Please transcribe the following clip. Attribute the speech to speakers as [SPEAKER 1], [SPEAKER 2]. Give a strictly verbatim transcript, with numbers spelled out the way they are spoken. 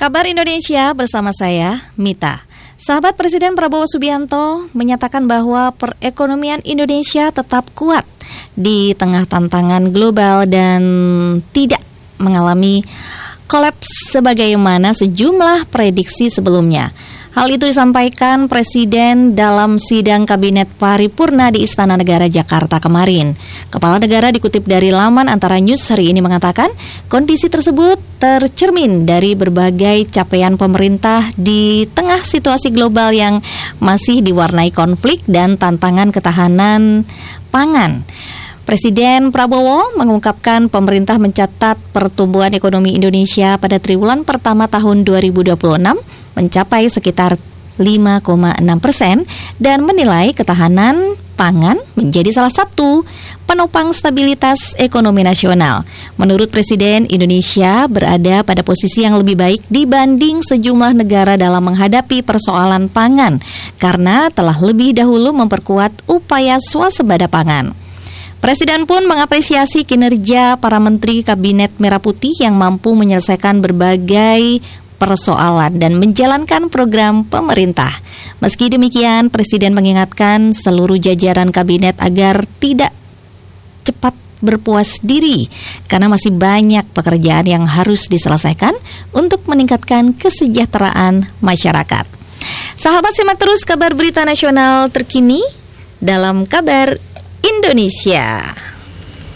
[SPEAKER 1] Kabar Indonesia bersama saya, Mita. Sahabat Presiden Prabowo Subianto menyatakan bahwa perekonomian Indonesia tetap kuat di tengah tantangan global dan tidak mengalami kolaps sebagaimana sejumlah prediksi sebelumnya. Hal itu disampaikan Presiden dalam sidang Kabinet Paripurna di Istana Negara Jakarta kemarin. Kepala Negara dikutip dari laman Antara News hari ini mengatakan, kondisi tersebut tercermin dari berbagai capaian pemerintah di tengah situasi global yang masih diwarnai konflik dan tantangan ketahanan pangan. Presiden Prabowo mengungkapkan pemerintah mencatat pertumbuhan ekonomi Indonesia pada triwulan pertama tahun dua ribu dua puluh enam mencapai sekitar lima koma enam persen dan menilai ketahanan pangan menjadi salah satu penopang stabilitas ekonomi nasional. Menurut Presiden, Indonesia berada pada posisi yang lebih baik dibanding sejumlah negara dalam menghadapi persoalan pangan karena telah lebih dahulu memperkuat upaya swasembada pangan. Presiden pun mengapresiasi kinerja para menteri Kabinet Merah Putih yang mampu menyelesaikan berbagai persoalan dan menjalankan program pemerintah. Meski demikian, Presiden mengingatkan seluruh jajaran kabinet agar tidak cepat berpuas diri karena masih banyak pekerjaan yang harus diselesaikan untuk meningkatkan kesejahteraan masyarakat. Sahabat, simak terus kabar berita nasional terkini dalam Kabar Indonesia.